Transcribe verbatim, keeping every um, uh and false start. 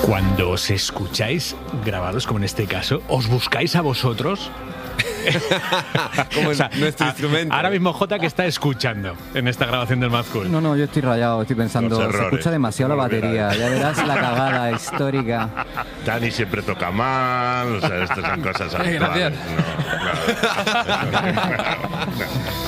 Cuando os escucháis grabados, como en este caso, ¿os buscáis a vosotros? Como O sea, nuestro a- instrumento. Ahora mismo Jota, que está escuchando en esta grabación del Mad Cool. No, no, yo estoy rayado, estoy pensando, Los se errores. escucha demasiado la No lo batería, olvidaré. ya verás la cagada histórica. Dani siempre toca mal, o sea, estas son cosas Eh, gracias. habituales. No, claro.